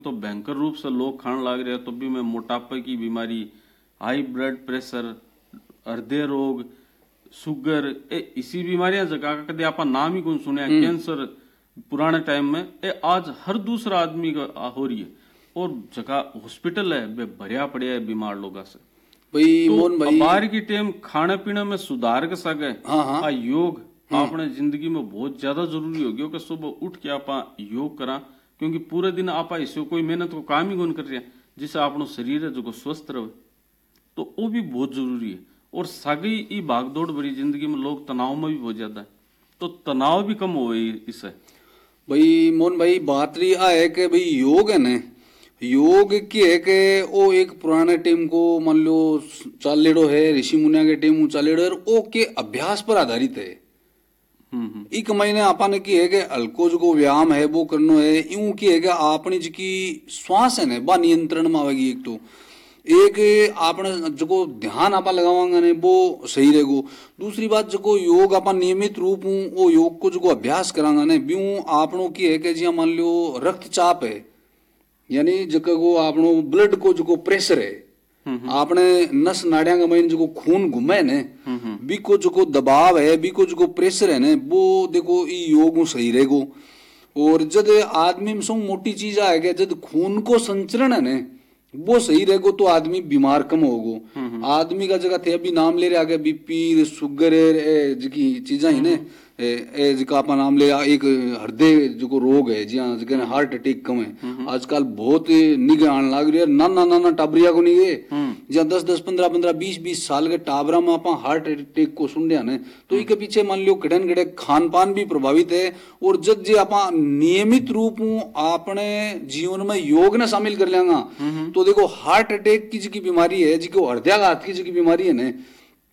तो भयंकर रूप से लोग खाने लग रहे हैं, तो भी मैं मोटापे की बीमारी, हाई ब्लड प्रेशर, हृदय रोग, शुगर, इसी बीमारियां जगह का कभी आप नाम ही कौन सुने, कैंसर पुराने टाइम में आज हर दूसरा आदमी का हो रही है, और जगह हॉस्पिटल है वे भरिया पड़िया है बीमार लोगों से। भाई तो मोहन भाई, बाहर की टाइम खाने पीने में सुधार के सके। हाँ। योग अपने जिंदगी में बहुत ज्यादा जरूरी हो गया कि सुबह उठ के आप योग करा, क्योंकि पूरे दिन आप इससे कोई मेहनत को काम ही कौन कर रहे हैं, जिससे अपनो शरीर है जो स्वस्थ रहे, तो वो भी बहुत जरूरी है। और सगी ई भागदौड़ भरी जिंदगी में लोग तनाव में भी बहुत ज्यादा है, तो तनाव भी कम हो इससे। भाई मोहन भाई, बात रही है कि भाई योग है ना, योग की है कि वो एक पुराने टीम को मान लो चालेड़ो है, ऋषि मुनिया के टीम चालेड़ो है, वो के अभ्यास पर आधारित है। एक महीने आपने की है कि हल्को जो व्यायाम है वो करनो है, यूं की है कि आपनी जी की श्वास है ना बा नियंत्रण में आवेगी। एक तो एक आपने जो ध्यान आप लगावांगे ने वो सही रहेगो। दूसरी बात जो योग आप नियमित रूप हूँ वो योग को जो अभ्यास करांगा ने ब्यूं आपनों की है कि जी मान लो रक्तचाप है, यानी जो आपनो ब्लड को जो प्रेशर है, आपने नस नाड़िया का महीन जो खून घूमे ने बी को जो दबाव है, बी को जो प्रेशर है ने वो देखो ई योग सही रहेगो। और जब आदमी में सो मोटी चीज आएगा, जब खून को संचरण है ने वो सही रहेगो तो आदमी बीमार कम होगो। आदमी का जगह थे अभी नाम ले रहे आगे बीपी शुगर जी चीजा ही ने जिका आप नाम ले एक हृदय जो रोग है, जी हाँ, जिका हार्ट अटैक कम है आजकल बहुत निगे आने लग रही है। नाना टाबरिया को निगे जहाँ 10 15 20 साल के टाबरा में आप हार्ट अटैक को सुन रहे हैं, तो इसके पीछे मान लो घड़न घड़े खान पान भी प्रभावित है। और जब जे आप नियमित रूप अपने जीवन में योग ने शामिल कर लेंगा तो देखो हार्ट अटैक की जी बीमारी है, जी हृदयाघात की जी बीमारी है ना,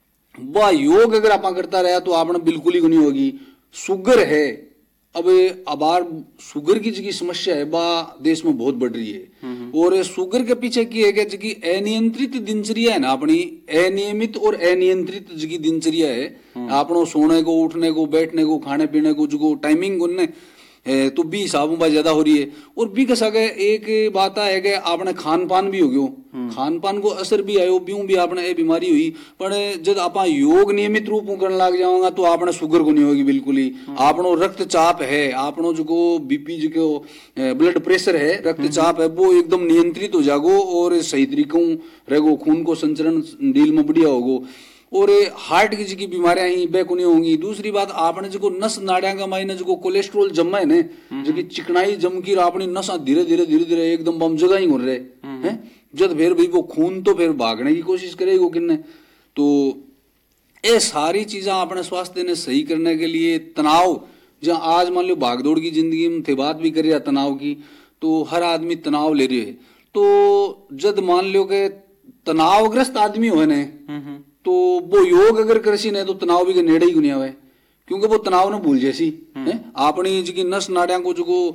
वह योग अगर आप करता रहा तो आपने बिल्कुल ही नहीं होगी। शुगर है, अब अबार शुगर की जी समस्या है बा देश में बहुत बढ़ रही है। और शुगर के पीछे की है कि जी अनियंत्रित दिनचर्या है ना अपनी, अनियमित और अनियंत्रित जी दिनचर्या है, आपनो सोने को, उठने को, बैठने को, खाने पीने को जो टाइमिंग उनने तो बी हिसाबों पर ज्यादा हो रही है। और बी कसा गए एक बात है कि आपने खान पान भी हो गयो, खान पान को असर भी आयो, ब्यूं भी आपने ये बीमारी हुई। पर जब आप योग नियमित रूप में करने लग जाओगा तो आपने शुगर को नहीं होगी बिल्कुल ही। आपनो रक्तचाप है, आपनो जो बीपी जो ब्लड प्रेशर है, रक्तचाप है, वो एकदम नियंत्रित हो जागो और सही तरीकों रहेगो, खून को संचरण डील में बढ़िया होगो। और हार्ट की जी बीमारियां ही बेकुनी होंगी। दूसरी बात आपने जो नस नाड़िया का मायने जो कोलेस्ट्रोल जमा है ने, जो चिकनाई जम की अपनी नसा धीरे धीरे एकदम बम जगह ही हो रहे हैं, जब फिर भाई वो खून तो फिर भागने की कोशिश करेगा किन्ने। तो ये सारी चीजें अपने स्वास्थ्य ने सही करने के लिए तनाव, जहाँ आज मान लो भागदौड़ की जिंदगी में थे बात भी कर रहा तनाव की, तो हर आदमी तनाव ले रहे है। तो जब मान लो के तनावग्रस्त आदमी हो ने तो वो योग अगर कृषि ने तो तनाव भी के नेड़े ही गुनिया हुए, क्योंकि वो तनाव ने भूल जैसी अपनी जी नस नाड़िया को जो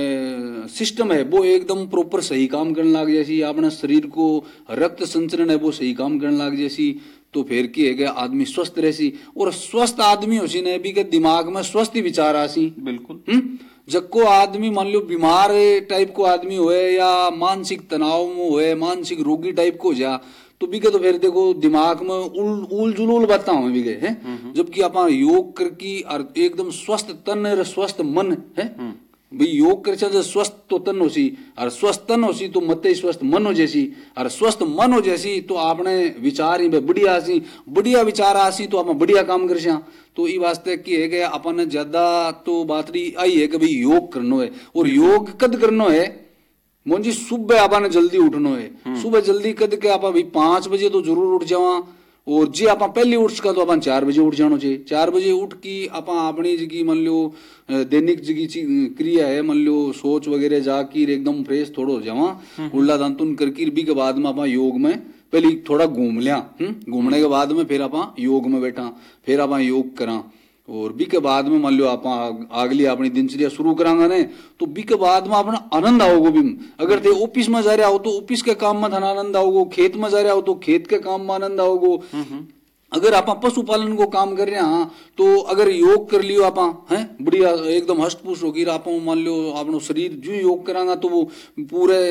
सिस्टम है वो एकदम प्रॉपर सही काम करने लग जैसी, अपने शरीर को रक्त संचरण है वो सही काम करने लग जैसी, तो फिर की है आदमी स्वस्थ रहसी। और स्वस्थ आदमी हो सी ने भी के दिमाग में स्वस्थ विचार आसी बिल्कुल। जब को आदमी मान लो बीमार टाइप को आदमी होए या मानसिक तनाव में होए, मानसिक रोगी टाइप को हो जा, तो भी तो फिर देखो दिमाग में उल जुलूल बात भी गए हैं। जबकि आप योग करके एकदम स्वस्थ तन और स्वस्थ मन है भाई, योग कर स्वस्थ तो तन हो सी, और स्वस्थ तन हो सी तो मत स्वस्थ मन हो जैसी, और स्वस्थ मन हो जैसी तो आपने विचार ही बढ़िया सी, बढ़िया विचार आसी तो आप बढ़िया काम कर सा। तो ये वास्ते की है कि अपन ज्यादा तो बात आई है कि भाई योग करनो है। और योग कद करनो है मोहन जी, सुबह आपने जल्दी उठनो है। सुबह जल्दी कद के आप 5 बजे तो जरूर उठ जावा, और जी आप पहले उठ सका तो अपन 4 बजे उठ जानो चाहिए। 4 बजे उठ की आप अपनी जी मान लो दैनिक जी क्रिया है, मान लो सोच वगैरह जाकर एकदम फ्रेश थोड़ा हो जावा, उल्ला दांतुन करके भी के बाद में आप योग में पहले थोड़ा घूम लिया, घूमने के बाद में फिर आप योग में बैठा, फिर आप योग करा। और बी के बाद में मान लो आप अगली अपनी दिनचर्या शुरू करांगा ने तो बी के बाद में अपना आनंद आओगे भी। अगर ते ऑफिस में जा रहे हो तो ऑफिस के काम में धन आनंद आओगे, खेत में जा रहे हो तो खेत के काम में आनंद आओगे, अगर आप पशुपालन को काम कर रहे हैं तो अगर योग कर लियो आप हैं बढ़िया एकदम हष्ट पुष्ट होगी आप मान लो अपनो शरीर जो योग करांगा तो वो पूरे